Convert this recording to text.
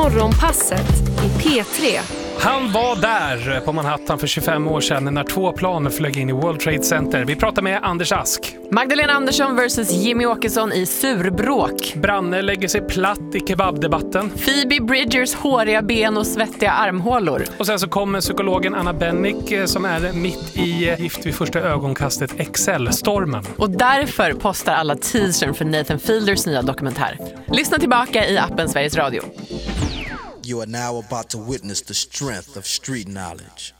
Morgonpasset i P3. Han var där på Manhattan för 25 år sedan när 2 plan flög in i World Trade Center. Vi pratar med Anders Ask. Magdalena Andersson versus Jimmy Åkesson i surbråk. Branne lägger sig platt i kebabdebatten. Phoebe Bridgers håriga ben och svettiga armhålor. Och sen så kommer psykologen Anna Bennick som är mitt i Gift vid första ögonkastet Excel-stormen. Och därför postar alla teasern för Nathan Fielders nya dokumentär. Lyssna tillbaka i appen Sveriges Radio. You are now about to witness the strength of street knowledge.